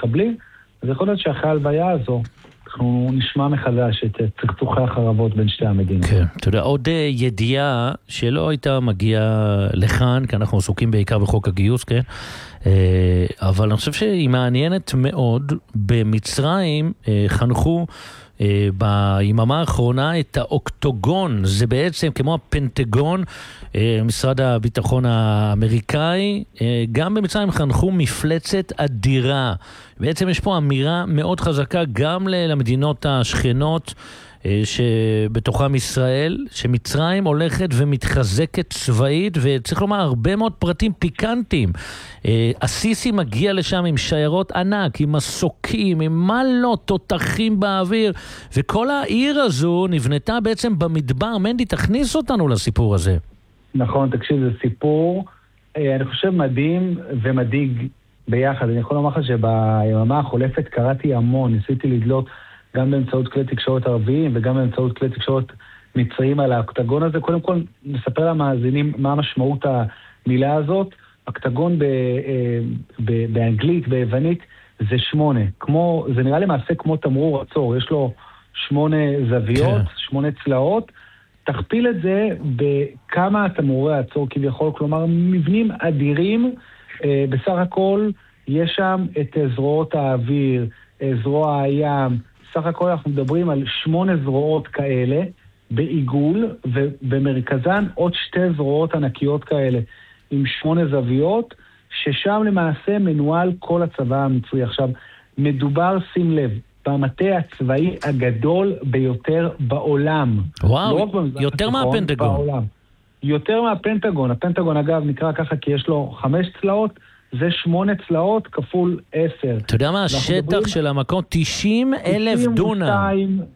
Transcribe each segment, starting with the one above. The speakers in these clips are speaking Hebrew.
מחבלים, אז יכול להיות שאחרי ההלוויה הזו, אנחנו נשמע מחדש את צחצוחי החרבות בין שתי המדינות. כן, אתה יודע, עוד ידיעה שלא הייתה מגיעה לכאן, כי אנחנו עסוקים בעיקר בחוק הגיוס, כן? אבל אני חושב שהיא מעניינת מאוד. במצרים חנכו ביממה האחרונה את האוקטוגון, זה בעצם כמו הפנטגון, משרד הביטחון האמריקאי. גם במצרים חנכו מפלצת אדירה. בעצם יש פה אמירה מאוד חזקה גם למדינות השכנות שבתוכם ישראל, שמצרים הולכת ומתחזקת צבאית, וצריך לומר הרבה מאוד פרטים פיקנטיים. הסיסי מגיע לשם עם שיירות ענק, עם מסוקים, עם מה לא, תותחים באוויר, וכל העיר הזו נבנתה בעצם במדבר. מנדי, תכניס אותנו לסיפור הזה. נכון, תקשיב, זה סיפור, אני חושב מדהים ומדאיג ביחד. אני יכול לומר לך שביממה החולפת קראתי המון, ניסיתי לדלות גם באמצעות כלי תקשורת ערביים וגם באמצעות כלי תקשורת מצריים על האוקטגון הזה. קודם כל נספר למאזינים מה משמעות המילה הזאת. אוקטגון באנגלית, ביוונית, זה 8. זה נראה למעשה כמו תמרור עצור, יש לו 8 זוויות, 8 צלעות. תכפיל את זה בכמה תמרורי עצור כביכול, כלומר מבנים אדירים. בסך הכל יש שם את זרועות האוויר, זרוע הים, סך הכל אנחנו מדברים על 8 זרועות כאלה בעיגול, ובמרכזן עוד 2 זרועות ענקיות כאלה עם 8 זוויות, ששם למעשה מנוהל כל הצבא המצרי. עכשיו, מדובר, שים לב, במטה הצבאי הגדול ביותר בעולם. וואו, יותר מהפנטגון. בעולם. יותר מהפנטגון. הפנטגון אגב נקרא ככה כי יש לו 5 צלעות, זה 8 צלעות כפול 10. אתה יודע מה השטח של המקום? 90,000 דונם.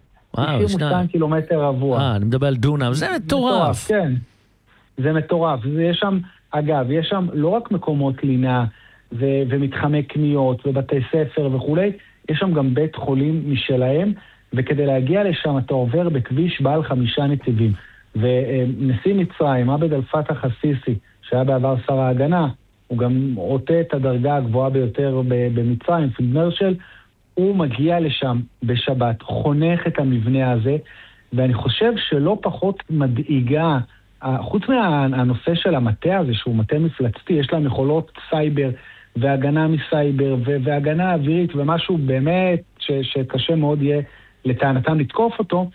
92 קילומטר רבוע. אני מדבר על דונם, זה מטורף. כן, זה מטורף. יש שם, אגב, יש שם לא רק מקומות לינה ומתחמי קניות ובתי ספר וכולי, יש שם גם בית חולים משלהם, וכדי להגיע לשם אתה עובר בכביש בעל 5 נתיבים. ונשיא מצרים, עבד אל-פתח א-סיסי, שהיה בעבר שר ההגנה, הוא גם עוטה את הדרגה הגבוהה ביותר במצרים, פילד מרשל, הוא מגיע לשם בשבת, חונך את המבנה הזה, ואני חושב שלא פחות מדאיגה, חוץ מהנושא של המטה הזה, שהוא מטה מפלצתי, יש להם יכולות סייבר, והגנה מסייבר, והגנה אווירית, ומשהו באמת שקשה מאוד יהיה לטענתם לתקוף אותו.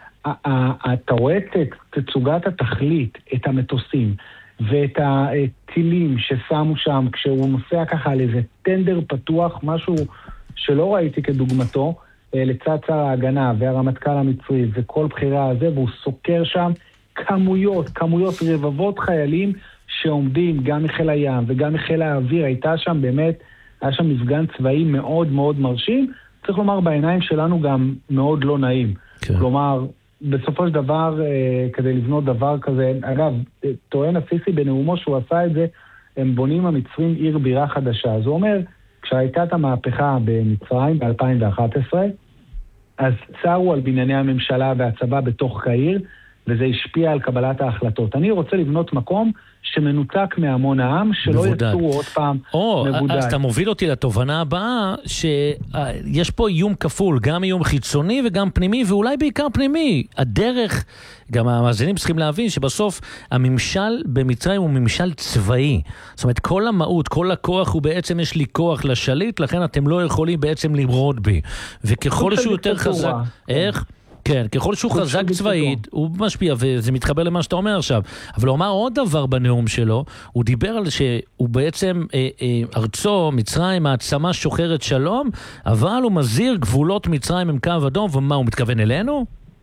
אתה רואה את תצוגת התכלית, את המטוסים, ואת הטילים ששמו שם, כשהוא נוסע ככה על איזה טנדר פתוח, משהו שלא ראיתי כדוגמתו, לצד שר ההגנה והרמטכ"ל המצרי וכל בחירה הזה, והוא סוקר שם כמויות רבבות חיילים שעומדים גם מחיל הים וגם מחיל האוויר. הייתה שם באמת, היה שם מפגן צבאי מאוד מאוד מרשים, צריך לומר בעיניים שלנו גם מאוד לא נעים. כן. כלומר, בסופו של דבר, כדי לבנות דבר כזה, אגב, טוען א-סיסי בנאומו שהוא עשה את זה, הם בונים המצרים עיר בירה חדשה. אז הוא אומר, כשהייתה את המהפכה במצרים ב-2011, אז צרו על בנייני הממשלה והצבא בתוך קהיר, וזה השפיע על קבלת ההחלטות. אני רוצה לבנות מקום שמנותק מהמון העם, שלא יצאו עוד פעם מבודד. אז אתה מוביל אותי לתובנה הבאה, שיש פה איום כפול, גם איום חיצוני וגם פנימי, ואולי בעיקר פנימי. הדרך, גם המאזינים צריכים להבין שבסוף הממשל במצרים הוא ממשל צבאי. זאת אומרת, כל המהות, כל הכוח הוא בעצם יש לי כוח לשליט, לכן אתם לא יכולים בעצם למרוד בי. וככל שהוא יותר חזק... איך? כן, ככל שהוא חזק צבאית, הוא משפיע, וזה מתחבר למה שאתה אומר עכשיו. אבל הוא אמר עוד דבר בנאום שלו, הוא דיבר על שהוא בעצם, ארצו, מצרים, העצמה שוחרת שלום, אבל הוא מזהיר גבולות מצרים עם קו אדום, ומה, הוא מתכוון אלינו?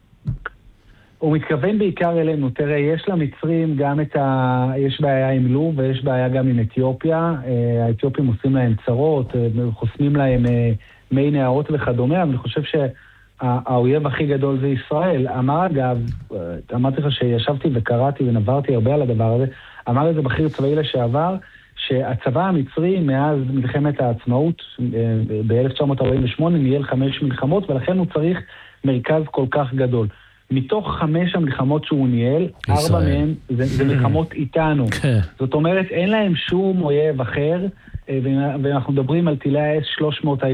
הוא מתכוון בעיקר אלינו. תראה, יש למצרים גם יש בעיה עם לוב, ויש בעיה גם עם אתיופיה. האתיופים עושים להם צרות, חוסמים להם מי נהרות וכדומה, אבל אני חושב האויב הכי גדול זה ישראל. אמר אגב, אמרתי לך שישבתי וקראתי ונברתי הרבה על הדבר הזה, אמר איזה בכיר צבאי לשעבר, שהצבא המצרי מאז מלחמת העצמאות ב-1948 ניהל 5 מלחמות, ולכן הוא צריך מרכז כל כך גדול. מתוך 5 המלחמות שהוא ניהל, 4 מהן זה מלחמות איתנו. זאת אומרת, אין להם שום אויב אחר, ואנחנו מדברים על טילי ה-S-300